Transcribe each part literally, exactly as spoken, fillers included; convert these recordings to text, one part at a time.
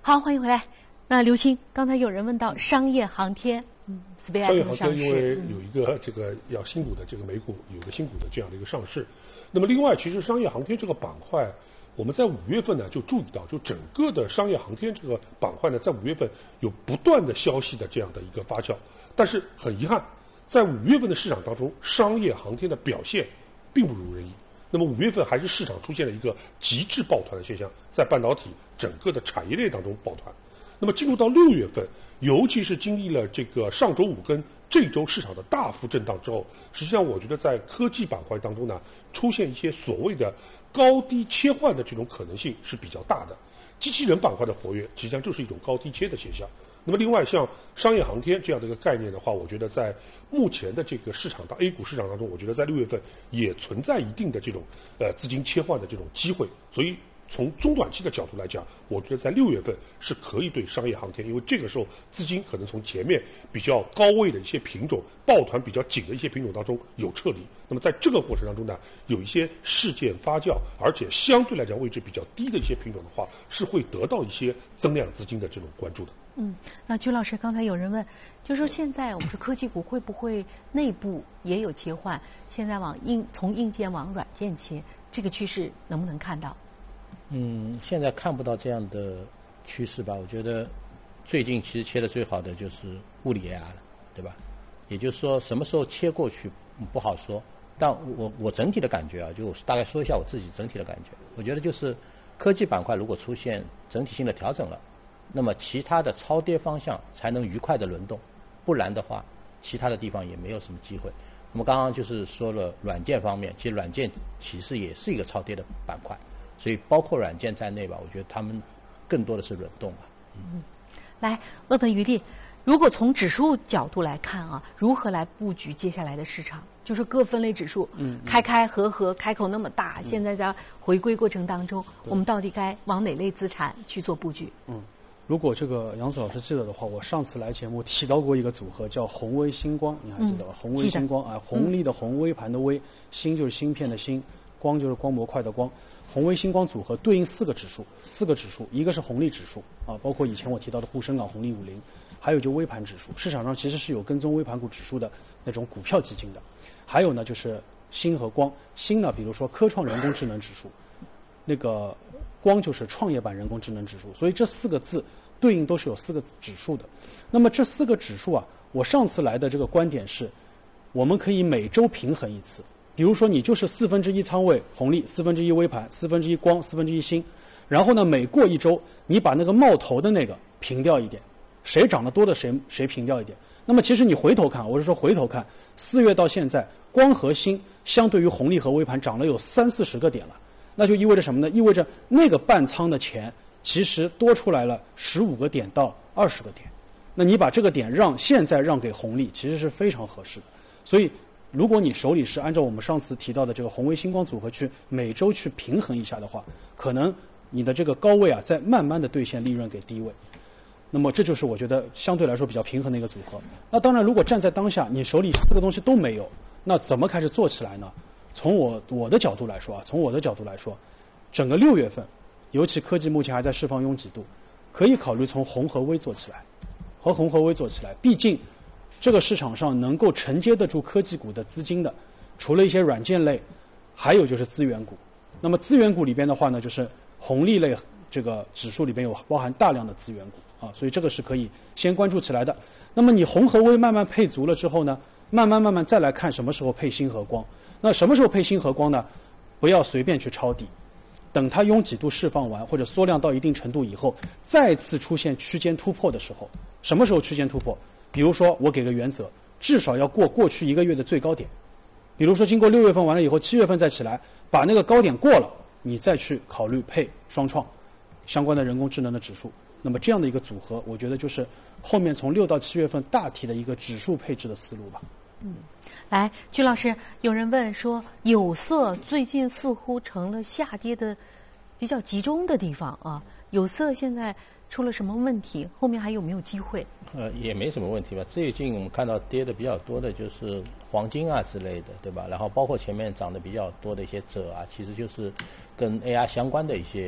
好，欢迎回来。那刘青，刚才有人问到商业航天，嗯 ，S P A X 商业航天因为有一个这个要新股的这个美股有个新股的这样的一个上市。那么另外，其实商业航天这个板块，我们在五月份呢就注意到，就整个的商业航天这个板块呢，在五月份有不断的消息的这样的一个发酵，但是很遗憾，在五月份的市场当中，商业航天的表现并不如人意。那么五月份还是市场出现了一个极致抱团的现象，在半导体整个的产业链当中抱团。那么进入到六月份，尤其是经历了这个上周五跟这周市场的大幅震荡之后，实际上我觉得在科技板块当中呢，出现一些所谓的高低切换的这种可能性是比较大的。机器人板块的活跃，实际上就是一种高低切的现象。那么另外像商业航天这样的一个概念的话，我觉得在目前的这个市场当 A 股市场当中，我觉得在六月份也存在一定的这种呃资金切换的这种机会。所以从中短期的角度来讲，我觉得在六月份是可以对商业航天，因为这个时候资金可能从前面比较高位的一些品种抱团比较紧的一些品种当中有撤离。那么在这个过程当中呢，有一些事件发酵，而且相对来讲位置比较低的一些品种的话，是会得到一些增量资金的这种关注的。 嗯，那曲老师，刚才有人问，就说现在我们说科技股会不会内部也有切换？现在往硬从硬件往软件切，这个趋势能不能看到？ 嗯，现在看不到这样的趋势吧？我觉得最近其实切的最好的就是物理 A I 了，对吧？也就是说，什么时候切过去不好说。但我我整体的感觉啊，就大概说一下我自己整体的感觉。我觉得就是科技板块如果出现整体性的调整了，那么其他的超跌方向才能愉快的轮动，不然的话，其他的地方也没有什么机会。那么刚刚就是说了软件方面，其实软件其实也是一个超跌的板块，所以包括软件在内吧，我觉得他们更多的是轮动吧。 嗯，来问问余力，如果从指数角度来看啊，如何来布局接下来的市场？就是各分类指数，嗯，开开合合，开口那么大，嗯、现在在回归过程当中，我们到底该往哪类资产去做布局？ 嗯。如果这个杨子老师记得的话，我上次来节目提到过一个组合叫宏微星光，你还记得吧？宏、嗯、微星光啊，红利的红，微盘的微，芯就是芯片的芯，光就是光模块的光。宏微星光组合对应四个指数，四个指数，一个是红利指数啊，包括以前我提到的沪深港红利五零，还有就微盘指数。市场上其实是有跟踪微盘股指数的那种股票基金的，还有呢就是芯和光，芯呢比如说科创人工智能指数，那个光就是创业板人工智能指数，所以这四个字对应都是有四个指数的。那么这四个指数啊，我上次来的这个观点是，我们可以每周平衡一次。比如说你就是四分之一仓位红利，四分之一微盘，四分之一光，四分之一芯，然后呢每过一周，你把那个冒头的那个平掉一点，谁涨得多的谁谁平掉一点。那么其实你回头看，我是说回头看，四月到现在，光和芯相对于红利和微盘涨了有三四十个点了，那就意味着什么呢？意味着那个半仓的钱其实多出来了十五个点到二十个点，那你把这个点让现在让给红利，其实是非常合适的。所以如果你手里是按照我们上次提到的这个宏微星光组合去每周去平衡一下的话，可能你的这个高位啊在慢慢的兑现利润给低位，那么这就是我觉得相对来说比较平衡的一个组合。那当然如果站在当下你手里四个东西都没有，那怎么开始做起来呢？从我我的角度来说啊，从我的角度来说，整个六月份尤其科技目前还在释放拥挤度，可以考虑从红和微做起来，和红和微做起来。毕竟这个市场上能够承接得住科技股的资金的，除了一些软件类，还有就是资源股。那么资源股里边的话呢，就是红利类这个指数里边有包含大量的资源股啊，所以这个是可以先关注起来的。那么你红和微慢慢配足了之后呢，慢慢慢慢再来看什么时候配芯和光。那什么时候配芯和光呢？不要随便去抄底，等它拥挤度释放完或者缩量到一定程度以后，再次出现区间突破的时候，什么时候区间突破？比如说我给个原则，至少要过过去一个月的最高点。比如说经过六月份完了以后，七月份再起来，把那个高点过了，你再去考虑配双创相关的人工智能的指数。那么这样的一个组合，我觉得就是后面从六到七月份大体的一个指数配置的思路吧。 嗯，来，曲老师，有人问说，有色最近似乎成了下跌的比较集中的地方啊，有色现在出了什么问题？后面还有没有机会？ 呃，也没什么问题吧。最近我们看到跌的比较多的就是黄金啊之类的，对吧？然后包括前面涨得比较多的一些锗啊，其实就是跟 A I 相关的一些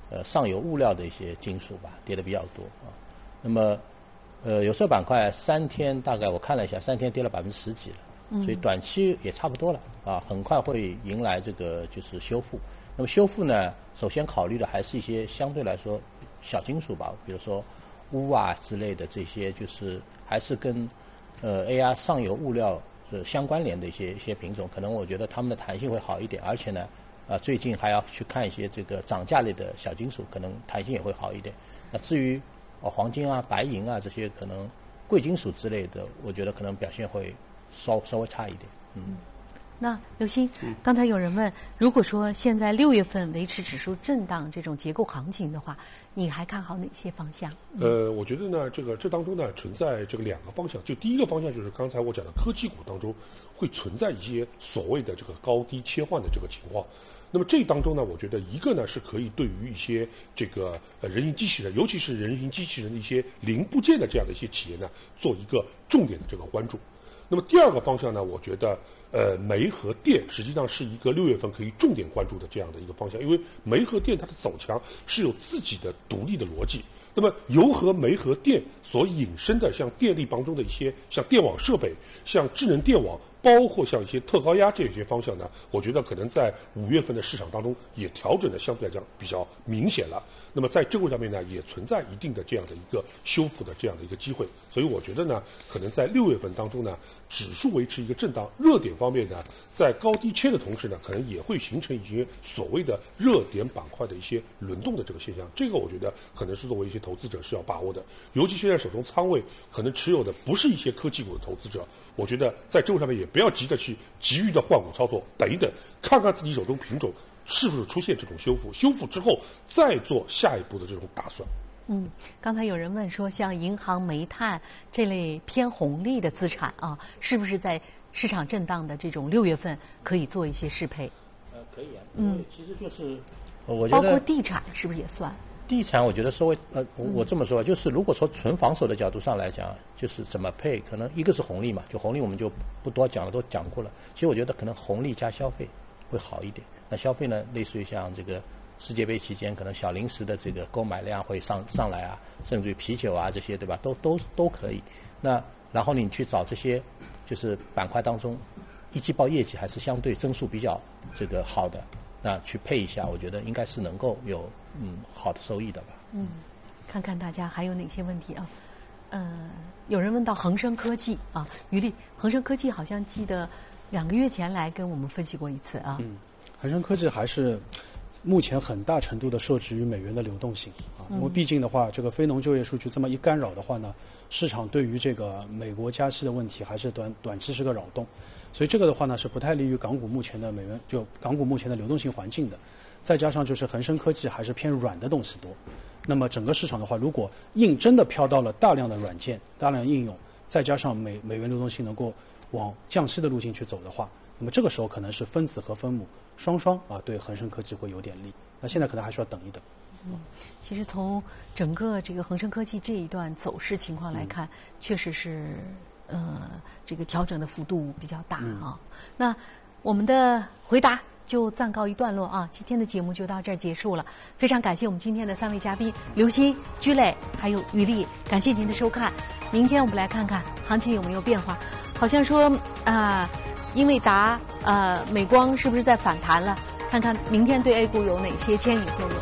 呃上游物料的一些金属吧，跌得比较多啊。那么呃有色板块三天大概我看了一下，三天跌了百分之十几了。所以短期也差不多了啊，很快会迎来这个就是修复。那么修复呢，首先考虑的还是一些相对来说小金属吧，比如说钨啊之类的这些，就是还是跟呃 A R 上游物料是相关联的一些一些品种，可能我觉得它们的弹性会好一点，而且呢，啊最近还要去看一些这个涨价类的小金属，可能弹性也会好一点。那至于哦黄金啊、白银啊这些可能贵金属之类的，我觉得可能表现会稍稍微差一点。嗯。 那刘鑫，刚才有人问，如果说现在六月份维持指数震荡这种结构行情的话，你还看好哪些方向？ 呃，我觉得呢，这个这当中呢存在这个两个方向。就第一个方向就是刚才我讲的科技股当中会存在一些所谓的这个高低切换的这个情况。那么这当中呢，我觉得一个呢是可以对于一些这个呃人形机器人，尤其是人形机器人的一些零部件的这样的一些企业呢，做一个重点的这个关注。那么第二个方向呢，我觉得呃煤和电实际上是一个六月份可以重点关注的这样的一个方向，因为煤和电它的走强是有自己的独立的逻辑。那么油和煤和电所引申的像电力当中的一些像电网设备、像智能电网，包括像一些特高压这些方向呢，我觉得可能在五月份的市场当中也调整的相对来讲比较明显了。那么在这个上面呢，也存在一定的这样的一个修复的这样的一个机会。所以我觉得呢，可能在六月份当中呢，指数维持一个震荡，热点方面呢，在高低切的同时呢，可能也会形成一些所谓的热点板块的一些轮动的这个现象。这个我觉得可能是作为一些投资者是要把握的，尤其现在手中仓位可能持有的不是一些科技股的投资者，我觉得在这个上面也不要急着去急于的换股操作，等一等，看看自己手中品种是不是出现这种修复，修复之后再做下一步的这种打算。 嗯，刚才有人问说，像银行、煤炭这类偏红利的资产啊，是不是在市场震荡的这种六月份可以做一些适配？ 呃，可以啊。 嗯， 其实就是我觉得包括地产是不是也算？ 地产我觉得稍微呃，我我这么说，就是如果从纯防守的角度上来讲，就是怎么配，可能一个是红利嘛，就红利我们就不多讲了，都讲过了。其实我觉得可能红利加消费会好一点。那消费呢，类似于像这个世界杯期间，可能小零食的这个购买量会上上来啊，甚至于啤酒啊这些，对吧？都都都可以。那然后你去找这些就是板块当中一季报业绩还是相对增速比较这个好的，那去配一下，我觉得应该是能够有嗯好的收益的吧。 嗯，看看大家还有哪些问题啊？呃，有人问到恒生科技啊，于丽，恒生科技好像记得两个月前来跟我们分析过一次啊。 嗯，恒生科技还是目前很大程度的受制于美元的流动性啊，因为毕竟的话，这个非农就业数据这么一干扰的话呢，市场对于这个美国加息的问题还是短短期是个扰动，所以这个的话呢是不太利于港股目前的美元就港股目前的流动性环境的。再加上就是恒生科技还是偏软的东西多，那么整个市场的话，如果硬真的飘到了大量的软件、大量应用，再加上美美元流动性能够往降息的路径去走的话，那么这个时候可能是分子和分母双双啊对恒生科技会有点利。那现在可能还需要等一等。 嗯，其实从整个这个恒生科技这一段走势情况来看，嗯、确实是呃这个调整的幅度比较大啊。嗯、那我们的回答就暂告一段落啊，今天的节目就到这儿结束了。非常感谢我们今天的三位嘉宾刘鑫、居磊还有于丽，感谢您的收看。明天我们来看看行情有没有变化，好像说啊、呃，英伟达呃美光是不是在反弹了？看看明天对 A 股有哪些牵引作用。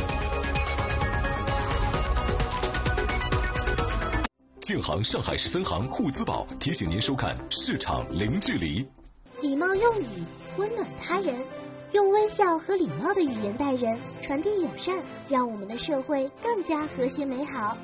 建行上海市分行沪资宝提醒您收看市场零距离。 礼貌用语温暖他人，用微笑和礼貌的语言待人，传递友善，让我们的社会更加和谐美好。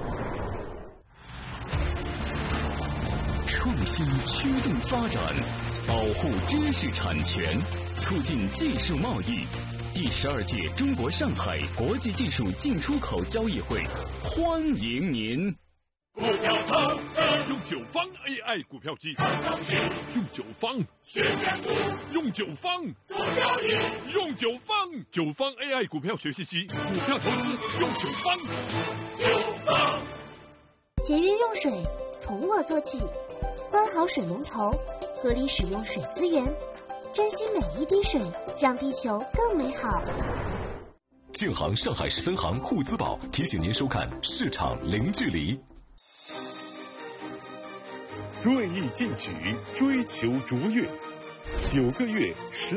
创新驱动发展，保护知识产权，促进技术贸易。第十二届中国上海国际技术进出口交易会，欢迎您。 股票投资用九方 A I 股票机，用九方学选股，用九方做交易，用九方九方 A I 股票学习机，股票投资用九方。九方节约用水，从我做起，关好水龙头，合理使用水资源，珍惜每一滴水，让地球更美好。 建行上海市分行沪资宝提醒您收看市场零距离。 锐意进取，追求卓越，九个月十。